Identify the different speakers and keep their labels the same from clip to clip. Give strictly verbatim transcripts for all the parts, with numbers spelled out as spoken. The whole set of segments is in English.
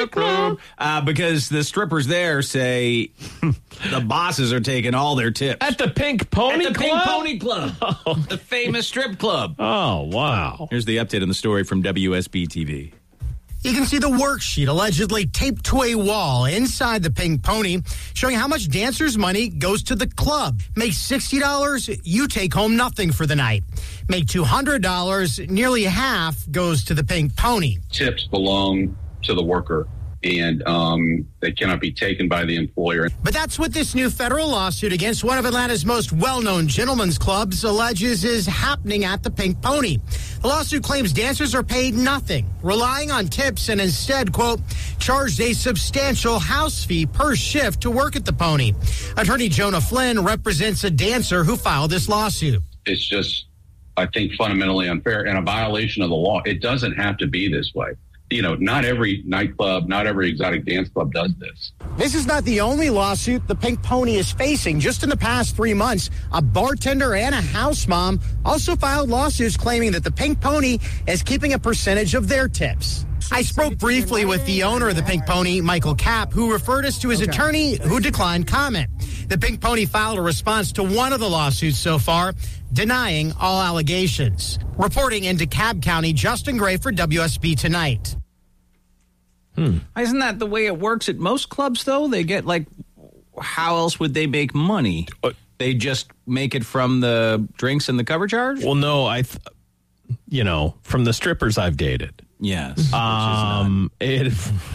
Speaker 1: strip club. Uh, because the strippers there say the bosses are taking all their tips.
Speaker 2: At the Pink Pony
Speaker 1: At the
Speaker 2: Club?
Speaker 1: Pink Pony Club. Oh. The famous strip club.
Speaker 2: Oh, wow.
Speaker 1: Here's the update on the story from W S B T V.
Speaker 3: You can see the worksheet allegedly taped to a wall inside the Pink Pony showing how much dancers' money goes to the club. Make sixty dollars, you take home nothing for the night. Make two hundred dollars, nearly half goes to the Pink Pony.
Speaker 4: Tips belong to the worker, and um, they cannot be taken by the employer.
Speaker 3: But that's what this new federal lawsuit against one of Atlanta's most well-known gentlemen's clubs alleges is happening at the Pink Pony. The lawsuit claims dancers are paid nothing, relying on tips, and instead, quote, charged a substantial house fee per shift to work at the Pony. Attorney Jonah Flynn represents a dancer who filed this lawsuit.
Speaker 4: It's just, I think, fundamentally unfair and a violation of the law. It doesn't have to be this way. You know, not every nightclub, not every exotic dance club does this.
Speaker 3: This is not the only lawsuit the Pink Pony is facing. Just in the past three months, a bartender and a house mom also filed lawsuits claiming that the Pink Pony is keeping a percentage of their tips. I spoke briefly with the owner of the Pink Pony, Michael Kapp, who referred us to his attorney, who declined comment. The Pink Pony filed a response to one of the lawsuits so far, denying all allegations. Reporting into Cobb County, Justin Gray for W S B Tonight.
Speaker 1: Hmm. Isn't that the way it works at most clubs, though? They get, like, how else would they make money? They just make it from the drinks and the cover charge?
Speaker 2: Well, no, I, th- you know, from the strippers I've dated.
Speaker 1: Yes.
Speaker 2: Um, it,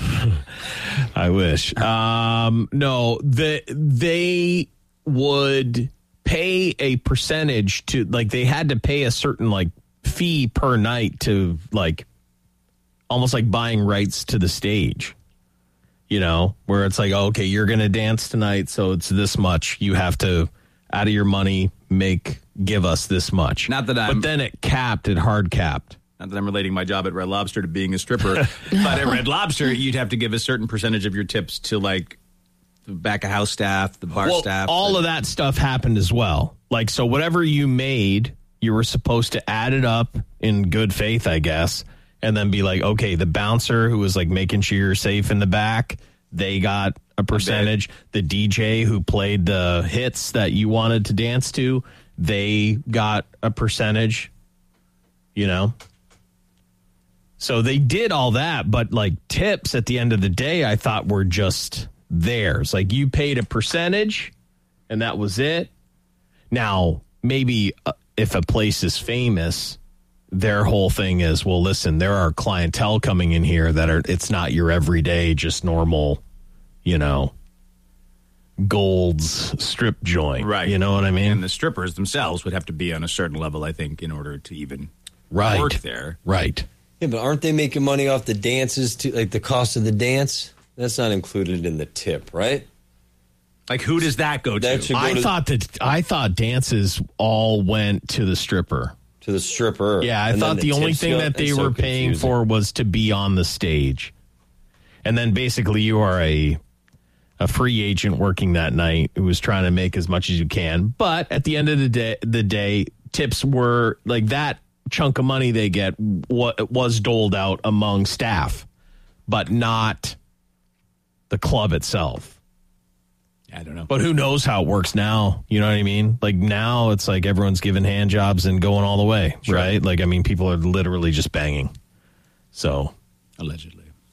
Speaker 2: I wish. Um, no, the, they would pay a percentage to, like, they had to pay a certain, like, fee per night to, like, almost like buying rights to the stage, you know, where it's like, oh, okay, you're going to dance tonight, so it's this much. You have to, out of your money, make, give us this much.
Speaker 1: Not that I'm...
Speaker 2: But then it capped, it hard capped.
Speaker 1: Not that I'm relating my job at Red Lobster to being a stripper, but at Red Lobster, you'd have to give a certain percentage of your tips to, like, the back of house staff, the bar
Speaker 2: well,
Speaker 1: staff.
Speaker 2: all
Speaker 1: the-
Speaker 2: of that stuff happened as well. Like, so whatever you made, you were supposed to add it up in good faith, I guess, and then be like, okay, the bouncer who was, like, making sure you're safe in the back, they got a percentage. The D J who played the hits that you wanted to dance to, they got a percentage, you know? So they did all that, but, like, tips at the end of the day, I thought were just theirs. Like, you paid a percentage, and that was it. Now, maybe uh, if a place is famous, their whole thing is, well, listen, there are clientele coming in here that are, it's not your everyday, just normal, you know, Gold's strip joint.
Speaker 1: Right.
Speaker 2: You know what I mean?
Speaker 1: And the strippers themselves would have to be on a certain level, I think, in order to even
Speaker 2: right.
Speaker 1: work there.
Speaker 2: Right.
Speaker 5: Yeah, but aren't they making money off the dances, too? Like the cost of the dance? That's not included in the tip, right?
Speaker 1: Like, who does that go to?
Speaker 5: That should go
Speaker 2: I
Speaker 5: to,
Speaker 2: thought that, I thought dances all went to the stripper.
Speaker 5: to the stripper.
Speaker 2: Yeah, I
Speaker 5: and
Speaker 2: thought
Speaker 5: then
Speaker 2: the, only
Speaker 5: tips
Speaker 2: thing
Speaker 5: go-
Speaker 2: that they
Speaker 5: that's so
Speaker 2: were paying
Speaker 5: confusing.
Speaker 2: for was to be on the stage. And then basically you are a a free agent working that night who was trying to make as much as you can. But at the end of the day, the day tips were like that chunk of money they get what was doled out among staff, but not the club itself.
Speaker 1: I don't know.
Speaker 2: But who knows how it works now? You know what I mean? Like now it's like everyone's giving hand jobs and going all the way,
Speaker 1: Sure.
Speaker 2: right? Like, I mean, people are literally just banging. So,
Speaker 1: Allegedly.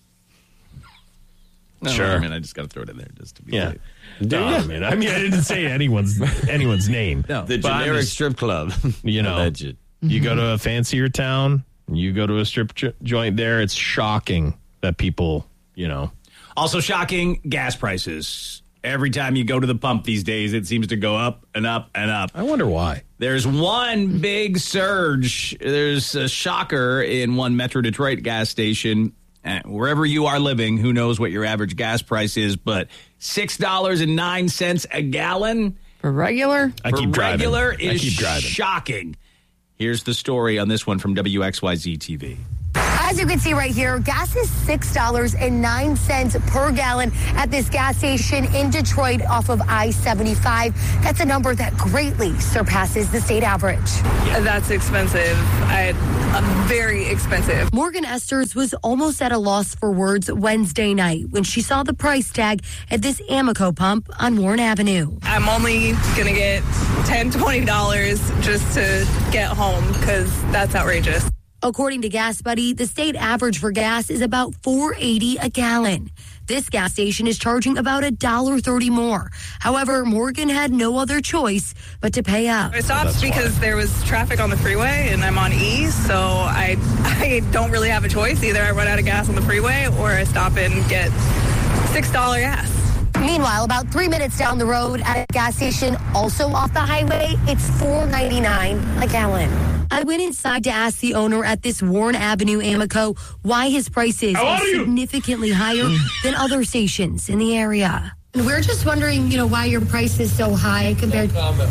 Speaker 1: No,
Speaker 2: Sure.
Speaker 1: I mean, I just got to throw it in there just to be
Speaker 2: yeah.
Speaker 1: safe.
Speaker 2: No, I mean, I mean, I didn't say anyone's anyone's name.
Speaker 1: No.
Speaker 5: The
Speaker 2: But I'm
Speaker 5: generic
Speaker 2: just-
Speaker 5: strip club.
Speaker 2: You know,
Speaker 5: Alleged.
Speaker 2: you go to a fancier town, you go to a strip jo- joint there, it's shocking that people, you know.
Speaker 1: Also shocking, gas prices. Every time you go to the pump these days, it seems to go up and up and up.
Speaker 2: I wonder why.
Speaker 1: There's one big surge. There's a shocker in one Metro Detroit gas station. Uh, wherever you are living, who knows what your average gas price is, but six dollars and nine cents a gallon
Speaker 6: For regular?
Speaker 2: I
Speaker 1: for
Speaker 2: keep driving.
Speaker 1: regular
Speaker 2: I
Speaker 1: is
Speaker 2: keep driving.
Speaker 1: shocking. Here's the story on this one from W X Y Z T V.
Speaker 7: I
Speaker 6: As you can see right here, gas is six dollars and nine cents per gallon at this gas station in Detroit off of I seventy-five. That's a number that greatly surpasses the state average.
Speaker 7: That's expensive. I, uh, very expensive.
Speaker 6: Morgan Esters was almost at a loss for words Wednesday night when she saw the price tag at this Amoco pump on Warren Avenue.
Speaker 7: I'm only going to get ten dollars, twenty dollars just to get home because that's outrageous.
Speaker 6: According to Gas Buddy, the state average for gas is about four dollars and eighty cents a gallon. This gas station is charging about one dollar and thirty cents more. However, Morgan had no other choice but to pay up.
Speaker 7: I stopped because why. there was traffic on the freeway and I'm on E, so I I don't really have a choice. Either I run out of gas on the freeway or I stop and get six dollars gas.
Speaker 6: Meanwhile, about three minutes down the road at a gas station also off the highway, it's four dollars and ninety-nine cents a gallon. I went inside to ask the owner at this Warren Avenue Amoco why his prices are significantly higher than other stations in the area. And we're just wondering, you know, why your price is so high compared to...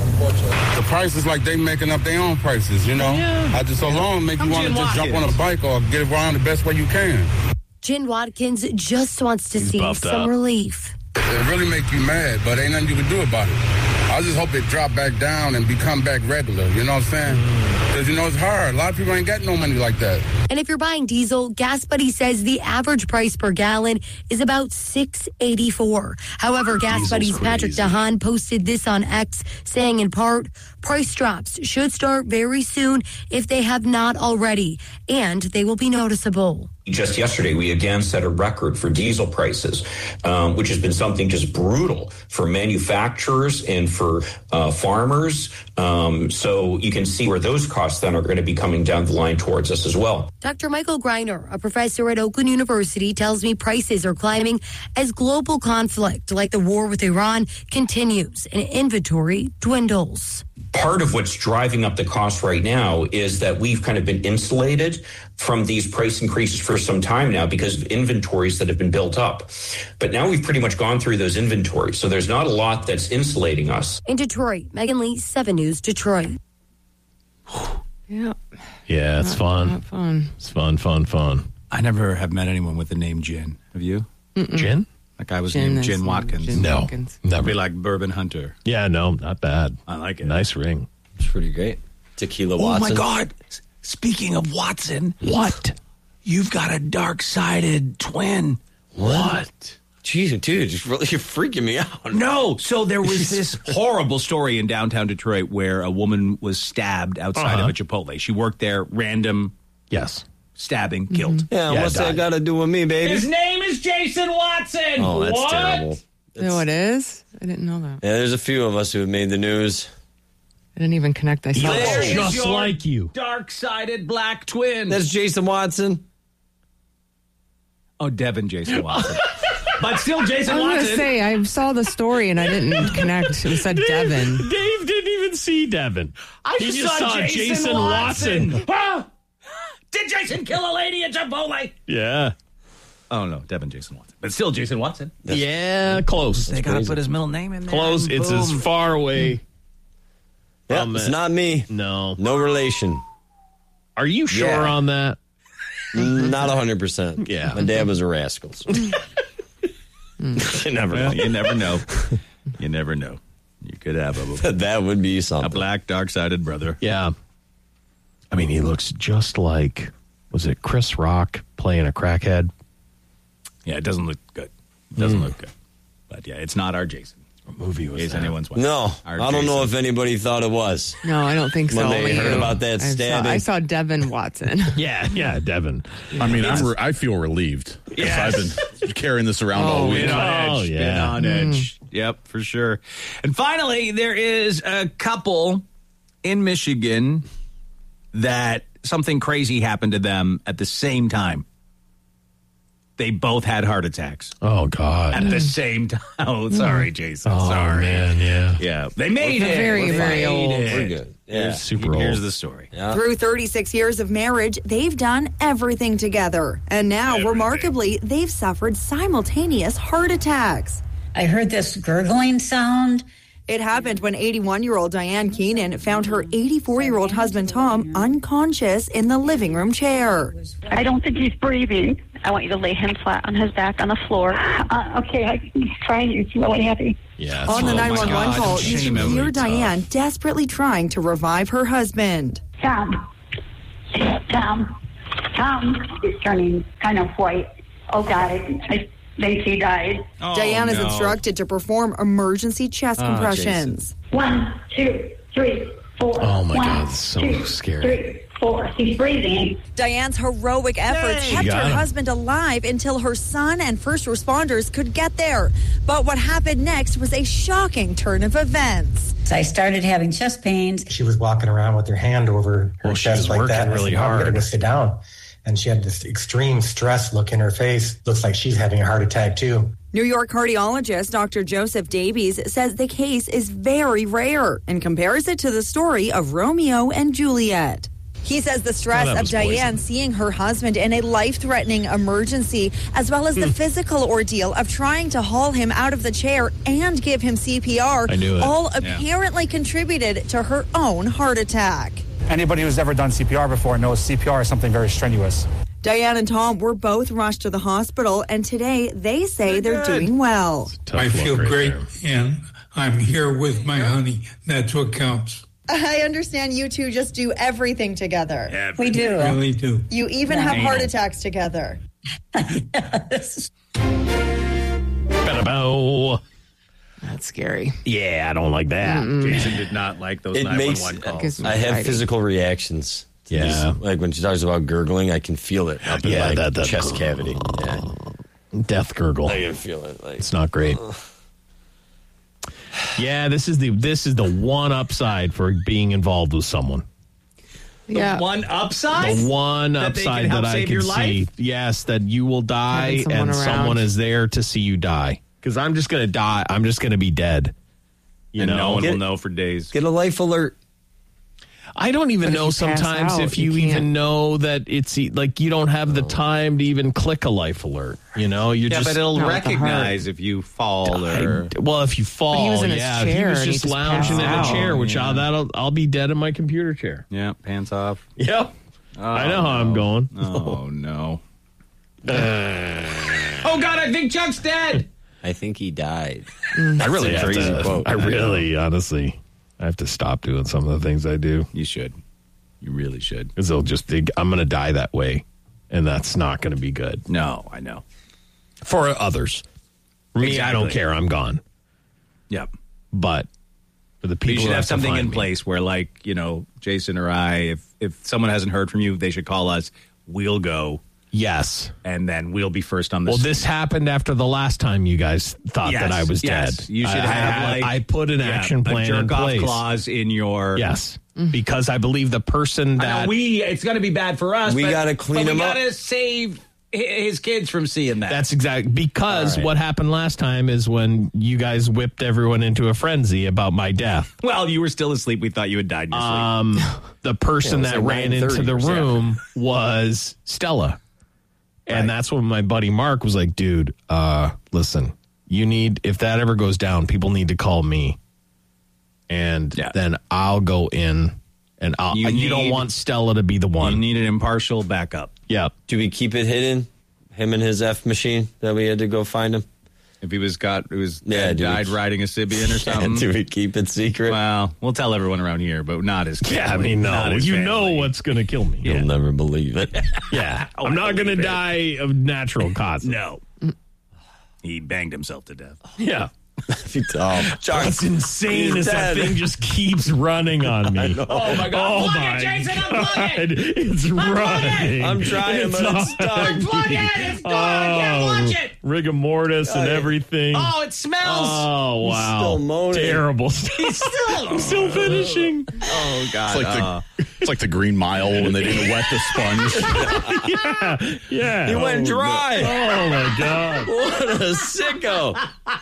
Speaker 8: The price is like they making up their own prices, you know? Yeah. I just alone make you want to just jump on a bike or get around the best way you can.
Speaker 6: Jen Watkins just wants to
Speaker 2: He's
Speaker 6: see some
Speaker 2: up.
Speaker 6: relief.
Speaker 8: It really make you mad, but ain't nothing you can do about it. I just hope it drop back down and become back regular, you know what I'm saying? Because, you know, it's hard. A lot of people ain't got no money like that.
Speaker 6: And if you're buying diesel, Gas Buddy says the average price per gallon is about six dollars and eighty-four cents. However, Gas
Speaker 2: Diesel's
Speaker 6: Buddy's
Speaker 2: crazy.
Speaker 6: Patrick DeHaan posted this on X, saying in part, price drops should start very soon if they have not already, and they will be noticeable.
Speaker 9: Just yesterday, we again set a record for diesel prices, um, which has been something just brutal for manufacturers and for uh, farmers. Um, so you can see where those costs then are going to be coming down the line towards us as well.
Speaker 6: Doctor Michael Greiner, a professor at Oakland University, tells me prices are climbing as global conflict, like the war with Iran, continues and inventory dwindles.
Speaker 9: Part of what's driving up the cost right now is that we've kind of been insulated from these price increases for some time now because of inventories that have been built up. But now we've pretty much gone through those inventories, so there's not a lot that's insulating us.
Speaker 6: In Detroit, Megan Lee, seven News, Detroit.
Speaker 7: Yeah.
Speaker 2: Yeah, it's
Speaker 7: Not-
Speaker 2: fun.
Speaker 7: not fun.
Speaker 2: It's fun, fun, fun.
Speaker 1: I never have met anyone with the name Gin. Have you?
Speaker 2: Gin?
Speaker 1: That guy was
Speaker 7: Gin
Speaker 1: named
Speaker 7: is
Speaker 1: Gin
Speaker 7: named
Speaker 1: Watkins.
Speaker 7: Gin
Speaker 2: No.
Speaker 7: Watkins.
Speaker 1: That'd
Speaker 2: Never.
Speaker 1: be like Bourbon Hunter.
Speaker 2: Yeah, no, not bad.
Speaker 1: I like it.
Speaker 2: Nice ring.
Speaker 5: It's pretty great. Tequila
Speaker 1: Oh
Speaker 5: Watson.
Speaker 1: my God! S- Speaking of Watson,
Speaker 2: What?
Speaker 1: you've got a dark-sided twin.
Speaker 2: What?
Speaker 5: Jeez, dude, you're really you're freaking me out.
Speaker 1: No, so there was this horrible story in downtown Detroit where a woman was stabbed outside
Speaker 2: Uh-huh.
Speaker 1: of a Chipotle. She worked there, random
Speaker 2: Yes.
Speaker 1: stabbing, killed.
Speaker 5: Yeah,
Speaker 2: Yeah,
Speaker 5: what's that
Speaker 2: died.
Speaker 5: got to do with me, baby?
Speaker 1: His name is Jason Watson.
Speaker 5: Oh, that's
Speaker 1: What?
Speaker 5: terrible.
Speaker 7: No, it is? I didn't know that.
Speaker 5: Yeah, there's a few of us who have made the news.
Speaker 7: I didn't even connect. I saw
Speaker 1: There
Speaker 7: that.
Speaker 1: is
Speaker 2: Just
Speaker 1: your
Speaker 2: like you.
Speaker 1: dark-sided black twin.
Speaker 5: That's Jason Watson.
Speaker 1: oh, Devin Jason Watson. But still Jason
Speaker 7: I was going
Speaker 1: Watson.
Speaker 7: to say, I saw the story and I didn't connect. It said Devin.
Speaker 2: Dave didn't even see Devin.
Speaker 1: I
Speaker 2: He
Speaker 1: just
Speaker 2: just
Speaker 1: saw,
Speaker 2: saw
Speaker 1: Jason,
Speaker 2: Jason
Speaker 1: Watson.
Speaker 2: Watson.
Speaker 1: Huh? Did Jason kill a lady at Chipotle?
Speaker 2: Yeah.
Speaker 1: Oh, no, Devin Jason Watson. But still Jason Watson.
Speaker 2: Yeah, close.
Speaker 1: They got to put his middle name in there.
Speaker 2: Close.
Speaker 1: and
Speaker 2: It's as
Speaker 1: boom.
Speaker 2: far away.
Speaker 5: Yeah,
Speaker 2: Um,
Speaker 5: it's not me.
Speaker 2: No.
Speaker 5: No relation.
Speaker 2: Are you sure
Speaker 5: Yeah.
Speaker 2: on that?
Speaker 5: Not one hundred percent.
Speaker 2: Yeah.
Speaker 5: My dad was a rascal.
Speaker 1: You never know. You never know. You never know. You could have a,
Speaker 5: That would be
Speaker 1: a
Speaker 5: something.
Speaker 1: black, dark-sided brother.
Speaker 2: Yeah. I mean, he looks just like, was it Chris Rock playing a crackhead?
Speaker 1: Yeah, it doesn't look good. It doesn't look good. But yeah, it's not our Jason.
Speaker 2: What movie
Speaker 1: In
Speaker 2: was
Speaker 1: case
Speaker 2: that?
Speaker 1: anyone's wondering.
Speaker 5: No,
Speaker 1: Our
Speaker 5: I don't know
Speaker 1: Jason.
Speaker 5: if anybody thought it was.
Speaker 7: No, I don't think so.
Speaker 5: When they
Speaker 7: Only
Speaker 5: heard
Speaker 7: you.
Speaker 5: about that
Speaker 7: I saw,
Speaker 5: stabbing.
Speaker 7: I saw Devin Watson.
Speaker 2: Yeah, yeah, Devin.
Speaker 10: I mean, I'm re- I feel relieved. because
Speaker 1: Yes.
Speaker 10: I've been carrying this around all
Speaker 7: Oh,
Speaker 10: week.
Speaker 1: Been on edge.
Speaker 2: Oh,
Speaker 1: Been
Speaker 2: yeah.
Speaker 1: on edge. Yep, for sure. And finally, there is a couple in Michigan that something crazy happened to them at the same time. They both had heart attacks
Speaker 2: Oh, God.
Speaker 1: at the same time. Oh, sorry, Jason.
Speaker 2: Oh,
Speaker 1: sorry.
Speaker 2: man, yeah.
Speaker 1: Yeah, they made
Speaker 7: We're
Speaker 1: it.
Speaker 7: very,
Speaker 1: They
Speaker 7: very
Speaker 1: made
Speaker 7: old.
Speaker 1: it.
Speaker 5: We're good. Yeah.
Speaker 1: Here's,
Speaker 2: Super
Speaker 1: here's
Speaker 2: old.
Speaker 1: the story.
Speaker 5: Yeah.
Speaker 11: Through thirty-six years of marriage, they've done everything together. And now, remarkably, they've suffered simultaneous heart attacks.
Speaker 12: I heard this gurgling sound,
Speaker 11: It happened when eighty-one-year-old Diane Keenan found her eighty-four-year-old husband, Tom, unconscious in the living room chair.
Speaker 12: I don't think he's breathing. I want you to lay him flat on his back on the floor. Uh, okay, I, he's trying. He's really heavy.
Speaker 2: Yeah,
Speaker 11: on the
Speaker 2: oh
Speaker 11: nine one one call, you can hear Diane
Speaker 2: tough.
Speaker 11: desperately trying to revive her husband.
Speaker 12: Tom. Tom. Tom is turning kind of white. Oh, God, I, I think he died.
Speaker 11: Oh, Diane is no. instructed to perform emergency chest oh, compressions.
Speaker 12: Jason. One, two, three, four.
Speaker 2: Oh, my
Speaker 12: One,
Speaker 2: God, it's so
Speaker 12: two,
Speaker 2: scary.
Speaker 12: Three, four. He's breathing.
Speaker 11: Diane's heroic efforts
Speaker 2: Yay.
Speaker 11: kept her
Speaker 2: him.
Speaker 11: husband alive until her son and first responders could get there. But what happened next was a shocking turn of events.
Speaker 13: I started having chest pains.
Speaker 14: She was walking around with her hand over her
Speaker 2: well,
Speaker 14: chest like that.
Speaker 2: Really
Speaker 14: said,
Speaker 2: hard.
Speaker 14: I'm going to sit down. And she had this extreme stress look in her face. Looks like she's having a heart attack, too.
Speaker 11: New York cardiologist Doctor Joseph Davies says the case is very rare and compares it to the story of Romeo and Juliet. He says the stress
Speaker 2: oh,
Speaker 11: of Diane
Speaker 2: poison.
Speaker 11: seeing her husband in a life-threatening emergency, as well as the physical ordeal of trying to haul him out of the chair and give him C P R,
Speaker 2: I knew it.
Speaker 11: all
Speaker 2: yeah.
Speaker 11: apparently contributed to her own heart attack.
Speaker 15: Anybody who's ever done C P R before knows C P R is something very strenuous.
Speaker 11: Diane and Tom were both rushed to the hospital, and today they say they're, they're doing well.
Speaker 16: I feel
Speaker 2: right
Speaker 16: great,
Speaker 2: there.
Speaker 16: and I'm here with my honey. That's what counts.
Speaker 11: I understand you two just do everything together.
Speaker 16: Everything.
Speaker 13: We do.
Speaker 16: Really do.
Speaker 11: You even have heart attacks together.
Speaker 13: Yes.
Speaker 2: Ba-da-bow.
Speaker 17: That's scary.
Speaker 2: Yeah, I don't like that.
Speaker 1: Mm-mm. Jason did not like those
Speaker 5: it
Speaker 1: nine one one
Speaker 5: makes,
Speaker 1: calls.
Speaker 5: I have physical reactions.
Speaker 2: Yeah.
Speaker 5: This, like when she talks about gurgling, I can feel it up in
Speaker 2: yeah,
Speaker 5: my
Speaker 2: that, that
Speaker 5: chest
Speaker 2: gurgle.
Speaker 5: cavity. Yeah.
Speaker 2: Death gurgle.
Speaker 5: I can feel it. Like,
Speaker 2: it's not great. Uh, yeah, this is the this is the one upside for being involved with someone.
Speaker 1: Yeah. The one upside?
Speaker 2: The one
Speaker 1: that
Speaker 2: upside that I can see.
Speaker 1: Life?
Speaker 2: Yes, that you will die
Speaker 17: someone
Speaker 2: and
Speaker 17: around.
Speaker 2: someone is there to see you die. Because I'm just going to die. I'm just going to be dead. You
Speaker 1: and
Speaker 2: know?
Speaker 1: no one
Speaker 5: get,
Speaker 1: will know for days.
Speaker 5: Get a life alert.
Speaker 2: I don't even
Speaker 17: but
Speaker 2: know
Speaker 17: if you
Speaker 2: sometimes
Speaker 17: out,
Speaker 2: if you,
Speaker 17: you
Speaker 2: even know that it's like you don't have the time to even click a life alert. You know, you're
Speaker 1: yeah,
Speaker 2: just
Speaker 1: but it'll
Speaker 17: no,
Speaker 1: recognize if you fall or.
Speaker 2: I, well, if you fall,
Speaker 17: but he was in his
Speaker 2: yeah.
Speaker 17: chair
Speaker 2: If he was
Speaker 17: and he
Speaker 2: just
Speaker 17: just
Speaker 2: lounging in a
Speaker 17: passed
Speaker 2: chair,
Speaker 17: out.
Speaker 2: which
Speaker 1: Yeah.
Speaker 2: I'll, that'll I'll be dead in my computer chair.
Speaker 1: Yeah, pants off.
Speaker 2: Yep,
Speaker 1: Oh,
Speaker 2: I know
Speaker 1: no.
Speaker 2: how I'm going.
Speaker 1: Oh no! Oh God, I think Chuck's dead.
Speaker 5: I think he died.
Speaker 2: I really
Speaker 5: That's a
Speaker 2: have
Speaker 5: crazy
Speaker 2: to,
Speaker 5: quote.
Speaker 2: I really, honestly, I have to stop doing some of the things I do.
Speaker 1: You should. You really should.
Speaker 2: Because they'll just think I'm going to die that way, and that's not going to be good.
Speaker 1: No, I know.
Speaker 2: For others. For me,
Speaker 1: Exactly.
Speaker 2: I don't care. I'm gone.
Speaker 1: Yep.
Speaker 2: But for the
Speaker 1: But you
Speaker 2: people
Speaker 1: should
Speaker 2: who
Speaker 1: have
Speaker 2: to
Speaker 1: something
Speaker 2: find
Speaker 1: in
Speaker 2: me-
Speaker 1: place where, like, you know, Jason or I, if if someone hasn't heard from you, they should call us. We'll go.
Speaker 2: Yes.
Speaker 1: And then we'll be first on the
Speaker 2: Well,
Speaker 1: scene.
Speaker 2: this happened after the last time you guys thought
Speaker 1: Yes,
Speaker 2: that I was
Speaker 1: yes.
Speaker 2: dead.
Speaker 1: You should
Speaker 2: I,
Speaker 1: have,
Speaker 2: I,
Speaker 1: like,
Speaker 2: I put an
Speaker 1: yeah,
Speaker 2: action plan
Speaker 1: a jerk
Speaker 2: in
Speaker 1: off
Speaker 2: place.
Speaker 1: clause in your.
Speaker 2: Yes. Because I believe the person
Speaker 1: I
Speaker 2: that.
Speaker 1: know we, it's going to be bad for us.
Speaker 5: We
Speaker 1: but-
Speaker 5: gotta clean
Speaker 1: but
Speaker 5: him
Speaker 1: we
Speaker 5: up.
Speaker 1: gotta save hi- his kids from seeing that.
Speaker 2: That's exactly because
Speaker 5: All right.
Speaker 2: what happened last time is when you guys whipped everyone into a frenzy about my death.
Speaker 1: Well, you were still asleep. We thought you had died in your sleep.
Speaker 2: Um, the person
Speaker 5: Yeah, it
Speaker 2: that
Speaker 5: was like
Speaker 2: ran into the
Speaker 5: nine thirty or
Speaker 2: room was Stella. And that's when my buddy Mark was like, dude, uh, listen, you need, if that ever goes down, people need to call me. And
Speaker 1: Yeah.
Speaker 2: then I'll go in and I'll,
Speaker 1: You
Speaker 2: you, don't
Speaker 1: need-
Speaker 2: want Stella to be the
Speaker 1: You
Speaker 2: one.
Speaker 1: need an impartial backup.
Speaker 2: Yep.
Speaker 5: Do we keep it hidden? Him and his F machine that we had to go find him?
Speaker 1: If he was got, it was
Speaker 5: Yeah, do we-
Speaker 1: died riding a Sibian or something.
Speaker 5: Do we keep it secret?
Speaker 1: Well, we'll tell everyone around here, but not his family.
Speaker 2: Yeah, I mean,
Speaker 1: Not
Speaker 2: no,
Speaker 1: his
Speaker 2: you
Speaker 1: family.
Speaker 2: know what's going to kill me.
Speaker 5: You'll never believe it.
Speaker 2: Yeah.
Speaker 1: Oh,
Speaker 2: I'm
Speaker 1: I
Speaker 2: not going to
Speaker 1: believe it.
Speaker 2: die of natural causes.
Speaker 1: No. He banged himself to death.
Speaker 2: Yeah.
Speaker 5: oh,
Speaker 2: What's insane is that thing just keeps running on me.
Speaker 1: Oh, my God.
Speaker 2: Oh
Speaker 1: Unplug
Speaker 2: my
Speaker 1: it, Jason, unplug
Speaker 2: God.
Speaker 1: it.
Speaker 2: It's running.
Speaker 5: I'm trying, but it's stuck.
Speaker 1: Unplug it. It's gone. I can't watch it.
Speaker 2: Rigor mortis and everything.
Speaker 1: Oh, it smells.
Speaker 2: Oh, wow.
Speaker 5: still moaning.
Speaker 2: Terrible.
Speaker 1: He's still.
Speaker 2: I'm still finishing.
Speaker 1: Oh, God.
Speaker 10: It's like
Speaker 1: uh,
Speaker 10: the it's like the Green Mile when they didn't wet the sponge.
Speaker 2: yeah. Yeah.
Speaker 5: He went dry.
Speaker 2: Oh, my God.
Speaker 5: What a sicko.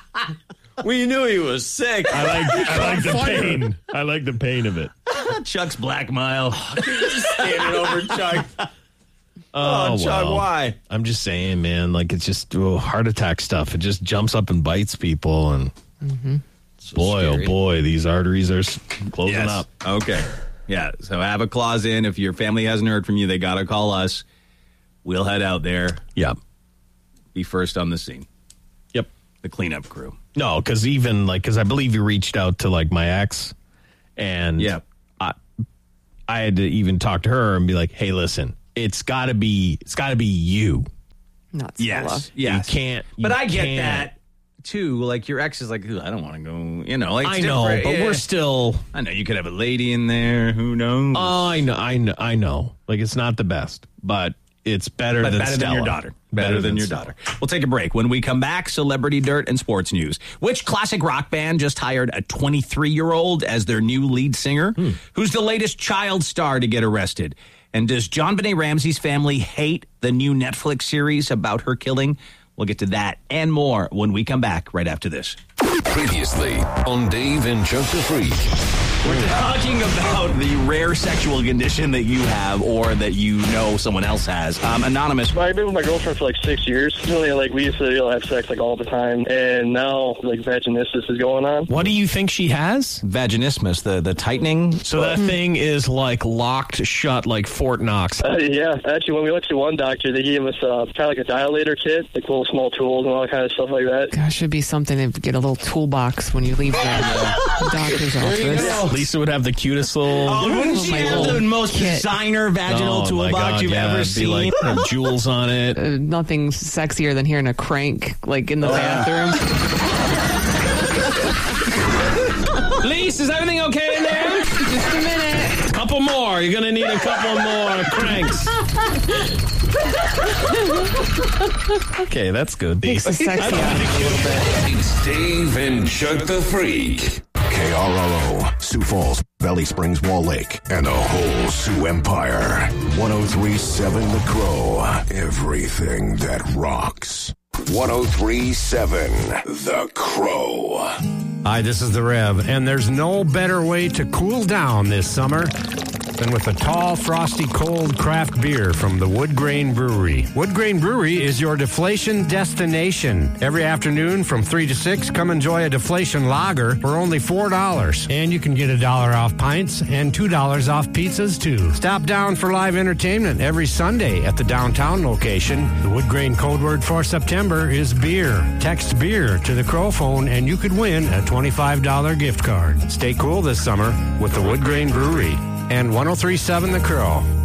Speaker 5: We knew he was sick.
Speaker 2: I like, I like the pain. I like the pain of it.
Speaker 1: Chuck's Black Mile.
Speaker 5: Standing over Chuck.
Speaker 2: Oh,
Speaker 5: Oh, Chuck,
Speaker 2: well.
Speaker 5: why?
Speaker 2: I'm just saying, man, like it's just oh, heart attack stuff. It just jumps up and bites people. And boy,
Speaker 1: scary.
Speaker 2: oh boy, these arteries are s- closing
Speaker 1: Yes.
Speaker 2: up.
Speaker 1: Okay. Yeah. So have a clause in. If your family hasn't heard from you, they got to call us. We'll head out there.
Speaker 2: Yeah.
Speaker 1: Be first on the scene.
Speaker 2: Yep.
Speaker 1: The cleanup crew.
Speaker 2: No, because even like, because I believe you reached out to like my ex, and
Speaker 1: yeah,
Speaker 2: I, I had to even talk to her and be like, hey, listen, it's got to be, it's got to be you.
Speaker 17: Not
Speaker 1: Yes. Yes.
Speaker 2: You can't.
Speaker 1: But
Speaker 2: you
Speaker 1: I get
Speaker 2: can't.
Speaker 1: that too. Like your ex is like, "Ooh, I don't want to go. You know, like it's
Speaker 2: I know,
Speaker 1: different.
Speaker 2: but
Speaker 1: Yeah.
Speaker 2: we're still.
Speaker 1: I know you could have a lady in there. Who knows?
Speaker 2: Oh, I know, I know, I know. Like it's not the best, but it's better
Speaker 1: But
Speaker 2: than
Speaker 1: better
Speaker 2: Stella.
Speaker 1: than your daughter. Better, than, your
Speaker 2: Stella.
Speaker 1: daughter. We'll take a break. When we come back, celebrity dirt and sports news. Which classic rock band just hired a twenty-three-year-old as their new lead singer?
Speaker 2: Hmm.
Speaker 1: Who's the latest child star to get arrested? And does John Benet Ramsey's family hate the new Netflix series about her killing? We'll get to that and more when we come back right after this.
Speaker 18: Previously on Dave and Chuck the Freak.
Speaker 1: We're talking about the rare sexual condition that you have or that you know someone else has. Um, anonymous.
Speaker 19: I've been with my girlfriend for like six years. Really, like we used to you know, have sex like all the time, and now like vaginismus is going on.
Speaker 2: What do you think she has?
Speaker 1: Vaginismus, the the tightening.
Speaker 2: So that thing is like locked shut like Fort Knox.
Speaker 19: Uh, yeah, actually, when we went to one doctor, they gave us uh, kind of like a dilator kit, like little small tools and all that kind of stuff like that.
Speaker 17: Gosh, should be something to get a little toolbox when you leave the doctor's office.
Speaker 2: Lisa would have the cutest little.
Speaker 1: Oh, wouldn't she
Speaker 17: my
Speaker 1: have
Speaker 17: little
Speaker 1: the most
Speaker 17: kit.
Speaker 1: designer vaginal
Speaker 2: Oh, my
Speaker 1: toolbox
Speaker 2: God,
Speaker 1: you've
Speaker 2: yeah,
Speaker 1: ever
Speaker 2: it'd be
Speaker 1: seen?
Speaker 2: like have jewels on it.
Speaker 17: Uh, nothing sexier than hearing a crank like in the
Speaker 1: Oh,
Speaker 17: bathroom.
Speaker 2: Lise, is everything okay in there?
Speaker 17: Just a minute.
Speaker 2: Couple more. You're gonna need a couple more cranks. Okay, that's good.
Speaker 17: Makes the sex laugh a little bit.
Speaker 18: It's Dave and Chuck the Freak.
Speaker 20: K R L O, Sioux Falls, Valley Springs, Wall Lake, and the whole Sioux Empire. one oh three point seven The Crow. Everything that rocks. one oh three point seven The Crow.
Speaker 21: Hi, this is The Rev, and there's no better way to cool down this summer than with a tall, frosty, cold craft beer from the Wood Grain Brewery. Wood Grain Brewery is your deflation destination. Every afternoon from three to six, come enjoy a deflation lager for only four dollars. And you can get a dollar off pints and two dollars off pizzas, too. Stop down for live entertainment every Sunday at the downtown location. The Wood Grain code word for September is beer. Text beer to the Crow phone and you could win a twenty-five dollars gift card. Stay cool this summer with the Wood Grain Brewery and one oh three point seven The Crow.